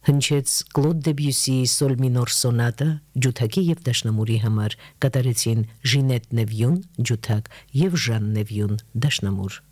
Հնչեց Կլոդ Դեբյուսիի Սոլ մինոր սոնատը ջութակի եւ դաշնամուրի համար, կատարեցին Ժինետ Նևյուն ջութակ եւ Ժան Նևյուն դաշնամուր։